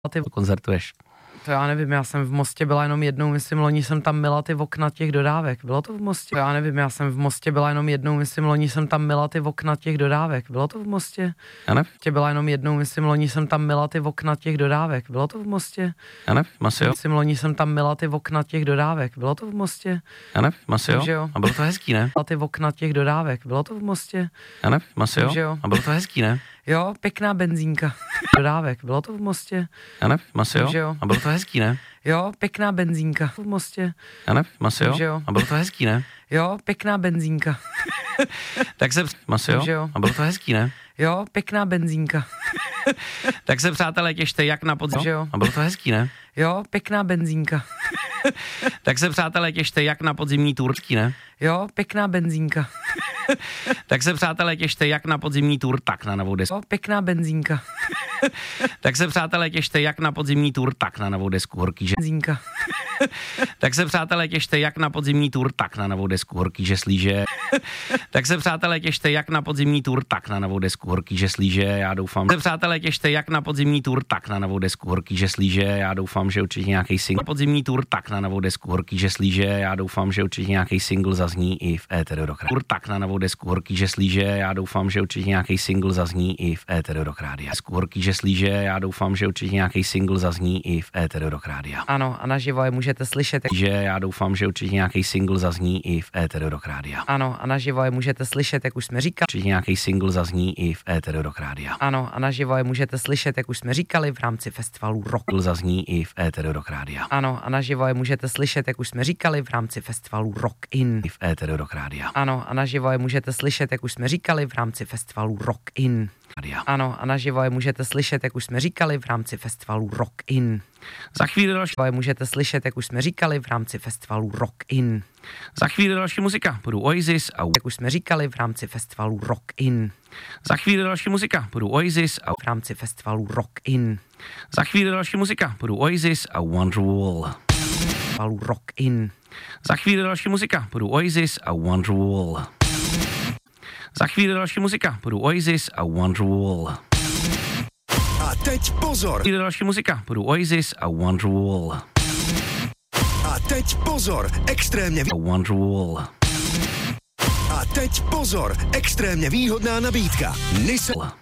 Ty koncertuješ? To já nevím, já jsem v Mostě byla jenom jednou, myslím, loni jsem tam myla ty okna těch dodávek. Bylo to v Mostě? To já nevím, já jsem v Mostě byla jenom jednou, myslím, loni jsem tam myla ty okna těch dodávek. Bylo to v Mostě? Já nevím. Byla jenom jednou, myslím, loni jsem tam myla ty okna těch dodávek. Bylo to v Mostě? Já nevím, asi jo. Myslím, loni jsem tam myla ty okna těch dodávek. Bylo to v Mostě? Já nevím, asi jo. Jo. A bylo to hezký, ne? Ty okna těch dodávek. Bylo to v Mostě? Já nevím, asi jo. Jo. A bylo to hezký, ne? Jo, pěkná benzínka. Dodávek. Bylo to v Mostě? Já nevím, asi jo. Jo. A bylo to hezký, ne? Jo, pěkná benzínka. V Mostě? Já nevím, asi jo. Jo. A bylo to hezký, ne? Jo, pěkná benzínka. Tak se asi jo. A bylo to hezký, ne? Jo, pěkná benzínka. Tak se, přátelé, těšte jak na podzim. Jo. A bylo to hezký, ne? Jo, pěkná benzínka. Tak se, přátelé, těšte jak na podzimní turský, ne? Jo, pěkná benzínka. Tak se, přátelé, těšte jak na podzimní tur, tak na novou desku. Jo, pěkná benzínka. Tak se, přátelé, těšte jak na podzimní tur, tak na novou desku horký, že? Benzínka. Tak se, přátelé, těšte jak na podzimní tur, tak na novou desku horký, že slíže. Tak se, přátelé, těšte jak na podzimní tur, tak na novou desku horký, že slíže. Já doufám. Se, přátelé, těšte jak na podzimní tur, tak na novou desku horký, že slíže. Já doufám, že určitě nějaký single. Podzimní tur, tak na novou desku horký, že slíže. Já doufám, že určitě nějaký single zazní i v éteru do rádia. Tak na novou desku horký, že slíže. Já doufám, že určitě nějaký single zazní i v éteru do rádia. Desku horký, že slíže. Já doufám, že určitě nějaký single zazní i v éteru do rádia. Ano, a naživo je můžete slyšet. Že já doufám, že určitě nějaký single zazní i v éteru do rádia. Ano, a naživo je můžete slyšet, jak už jsme říkali. Určitě nějaký single zazní i v éteru do rádia. Ano, a naživo je můžete slyšet, jak už jsme říkali, v rámci festivalu Rock. Zazní i v éteru do rádia. Ano, a naživo je můžete slyšet, jak už jsme říkali, v rámci festivalu Rock In. I v éteru do rádia. Ano, a naživo je můžete slyšet, jak už jsme říkali, v rámci festivalu Rock In. Ano, a naživo je můžete slyšet, jak už jsme říkali, v rámci festivalu Rock In. Za chvíli další. Je můžete slyšet, jak už jsme říkali, v rámci festivalu Rock In. Za chvíli další muzika. Budu Oasis a jak už jsme říkali, v rámci festivalu Rock In. Za chvíli další muzika. Budu Oasis a v rámci festivalu Rock In. Za chvíli další muzika. Budu Oasis a Wonderwall. Festivalu Rock In. Za chvíli další muzika. Budu Oasis a Wonderwall. Za chvíli další muzika. Budu Oasis a Wonderwall. A teď pozor. Chvíli další muzika. Budu Oasis a Wonderwall. A teď pozor. Extrémně Wonderwall. A teď pozor. Extrémně výhodná nabídka. Nissan.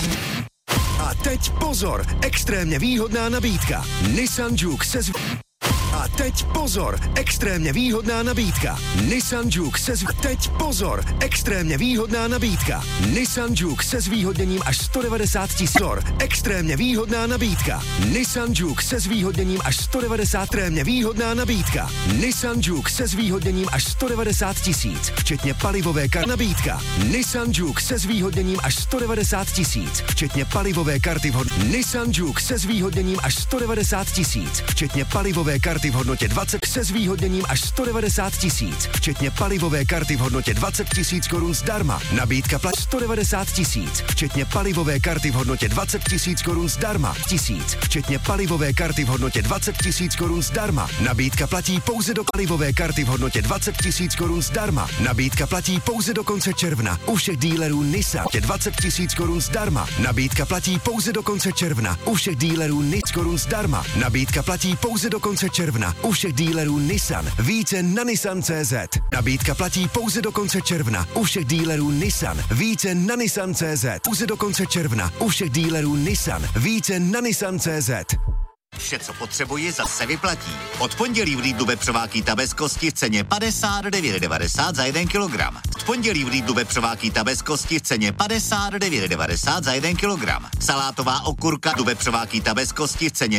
A teď pozor. Extrémně výhodná nabídka. Nissan Juke se A teď pozor, extrémně výhodná nabídka. Nissan Juke se Teď pozor, extrémně výhodná nabídka. Nissan Juke se zvýhodněním až 190 000. Extrémně výhodná nabídka. Nissan Juke se zvýhodněním až 190 extrémně výhodná nabídka. Nissan Juke se zvýhodněním až 190 000, včetně palivové karty. Nabídka. Nissan Juke se zvýhodněním až 190 000, včetně palivové karty Nissan Juke se zvýhodněním až 190 000, včetně palivové karty v hodnotě 20 se zvýhodněním až 190 000, včetně palivové karty v hodnotě 20 000 korun zdarma. Nabídka platí 190 000, včetně palivové karty v hodnotě 20 000 korun zdarma. 1000, včetně palivové karty v hodnotě 20 000 korun zdarma. Nabídka platí pouze do palivové karty v hodnotě 20 000 korun zdarma. Nabídka platí pouze do konce června. U všech dílerů Nissan 20 000 korun zdarma. Nabídka platí pouze do konce června. U všech dílerů Nissan korun zdarma. Nabídka platí pouze do konce června. U všech dílerů Nissan. Více na Nissan.cz. Nabídka platí pouze do konce června. U všech dílerů Nissan. Více na Nissan.cz. Pouze do konce června. U všech dílerů Nissan. Více na Nissan.cz. Vše, co potřebuji, zase vyplatí. Od pondělí v Lidlu vepřová kýta bez kosti v ceně 59,90 za 1 kilogram. Od pondělí v Lidlu vepřová kýta bez kosti v ceně 59,90 za 1 kilogram. Salátová okurka vepřová kýta bez kosti v ceně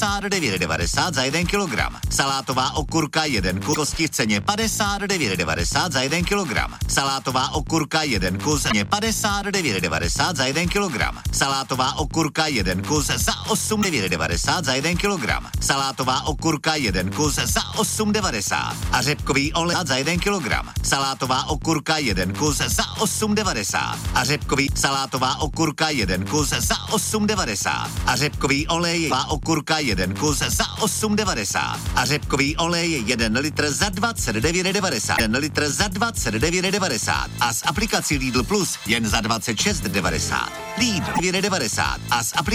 59,90 za 1 kilogram. Salátová okurka 1 kus kosti v ceně 59,90 za 1 kilogram. Salátová okurka 1 kus v ceně 59,90 za 1 kilogram. Salátová okurka 1 kus za 8,90 za 1 kilogram. Salátová okurka 1 kus za 8,90. A řepkový olej za 1 kilogram. Salátová okurka 1 kus za 8,90. A řepkový salátová okurka 1 kus za 8,90. A řepkový olej okurka 1 kus za 8,90. A řepkový olej 1 litr za 29,90. 1 litr za 29,90. A s aplikací Lidl Plus jen za 26,90. Lidl 2,90. A s aplikací